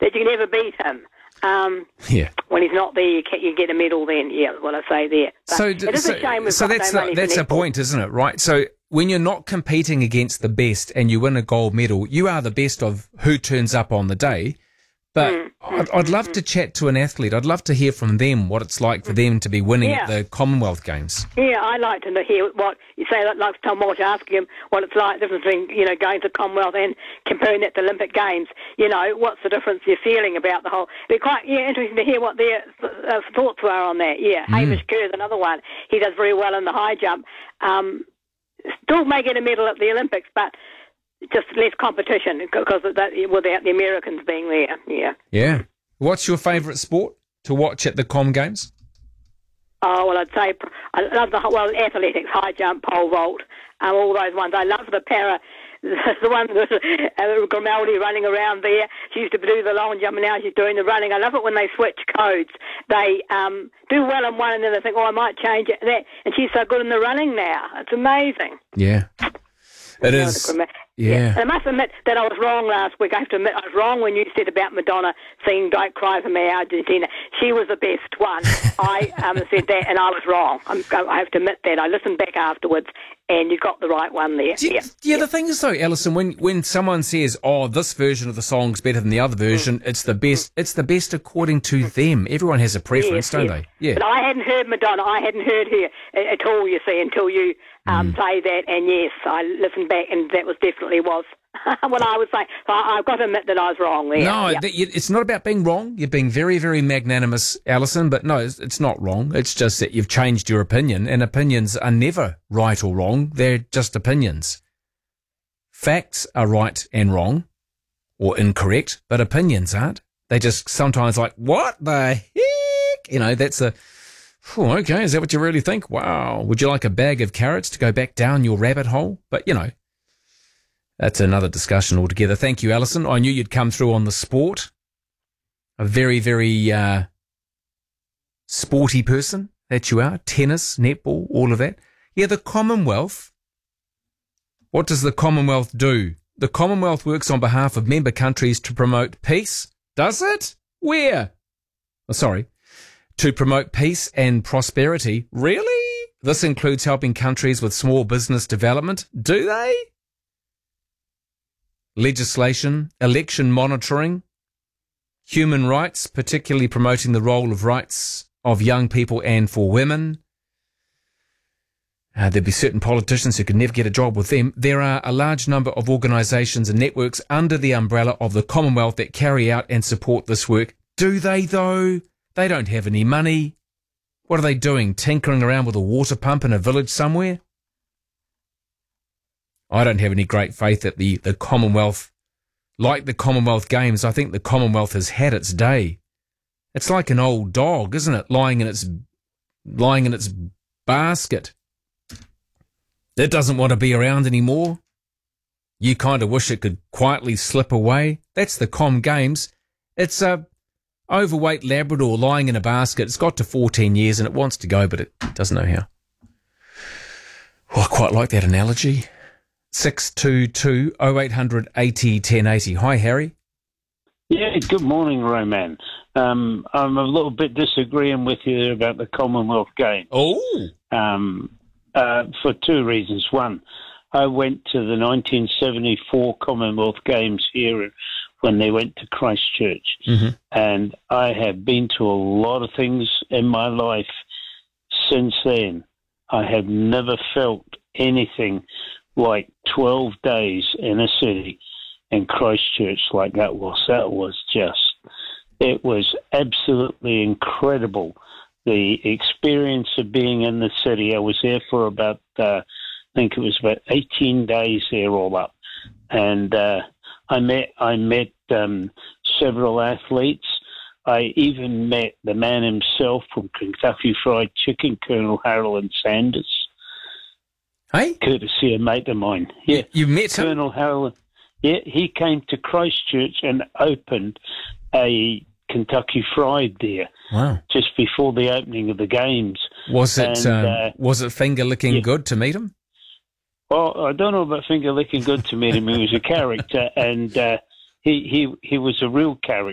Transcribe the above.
that you can never beat him. When he's not there, you get a medal then. Yeah, what I say there. But it is a shame we've got no money that's for the point, isn't it? Right. So when you're not competing against the best and you win a gold medal, you are the best of who turns up on the day. But I'd love to chat to an athlete. I'd love to hear from them what it's like for them to be winning at the Commonwealth Games. Yeah, I'd like to hear what you say. Like Tom Walsh, asking him what it's like, the difference between going to Commonwealth and comparing that to Olympic Games. What's the difference you're feeling about the whole? It'd be quite interesting to hear what their thoughts were on that. Yeah, Hamish Kerr's another one. He does very well in the high jump. Still may get a medal at the Olympics, but just less competition because of that, without the Americans being there. Yeah. What's your favourite sport to watch at the Com Games? Oh, well, I'd say I love athletics, high jump, pole vault, all those ones. I love the the one with Grimaldi running around there. She used to do the long jump, and now she's doing the running. I love it when they switch codes. They do well in one, and then they think, I might change it. And she's so good in the running now. It's amazing. Yeah. It is. Yeah. And I must admit that I was wrong last week. I have to admit I was wrong when you said about Madonna singing Don't Cry for Me, Argentina. She was the best one. I said that, and I was wrong. I have to admit that. I listened back afterwards, and you got the right one there. The thing is, though, Alison, when someone says, this version of the song's better than the other version, it's the best according to them. Everyone has a preference, don't they? Yeah. But I hadn't heard Madonna. I hadn't heard her at all, you see, until you say that. And yes, I listened back, and that was definitely what I was saying. So I've got to admit that I was wrong there. No, it's not about being wrong. You're being very, very magnanimous, Alison, but no, it's not wrong. It's just that you've changed your opinion, and opinions are never right or wrong. They're just opinions. Facts are right and wrong or incorrect, but opinions aren't. They just sometimes like, what the heck? That's okay, is that what you really think? Wow. Would you like a bag of carrots to go back down your rabbit hole? But, that's another discussion altogether. Thank you, Alison. I knew you'd come through on the sport. A very, very sporty person that you are. Tennis, netball, all of that. Yeah, the Commonwealth. What does the Commonwealth do? The Commonwealth works on behalf of member countries to promote peace. Does it? Where? To promote peace and prosperity. Really? This includes helping countries with small business development. Do they? Legislation, election monitoring, human rights, particularly promoting the role of rights of young people and for women. There'd be certain politicians who could never get a job with them. There are a large number of organisations and networks under the umbrella of the Commonwealth that carry out and support this work. Do they, though? They don't have any money. What are they doing? Tinkering around with a water pump in a village somewhere? I don't have any great faith that the Commonwealth, like the Commonwealth Games, I think the Commonwealth has had its day. It's like an old dog, isn't it? Lying in its basket. It doesn't want to be around anymore. You kind of wish it could quietly slip away. That's the Com Games. It's a overweight Labrador lying in a basket. It's got to 14 years and it wants to go, but it doesn't know how. I quite like that analogy. 622 0800 80 1080. Hi, Harry. Yeah, good morning, Roman. I'm a little bit disagreeing with you about the Commonwealth Games. Oh. For two reasons. One, I went to the 1974 Commonwealth Games here when they went to Christchurch. Mm-hmm. And I have been to a lot of things in my life since then. I have never felt anything like 12 days in a city in Christchurch like that was. It was absolutely incredible. The experience of being in the city, I was there for about, I think it was about 18 days there all up. And I met several athletes. I even met the man himself from Kentucky Fried Chicken, Colonel Harold Sanders. Hey? Courtesy a mate of mine. Yeah. You met him? Colonel Harold. Yeah, he came to Christchurch and opened a Kentucky Fried there. Wow. Just before the opening of the games. Was it finger licking good to meet him? Well, I don't know about finger licking good to meet him. He was a character, and he was a real character.